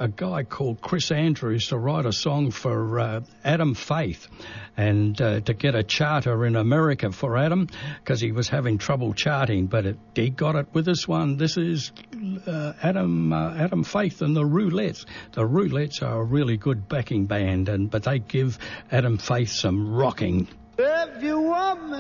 a guy called Chris Andrews to write a song for Adam Faith, and to get a charter in America for Adam, because he was having trouble charting, but he got it with this one. This is Adam Faith and the Roulettes. The Roulettes are a really good backing band, but they give Adam Faith some rocking. If you want me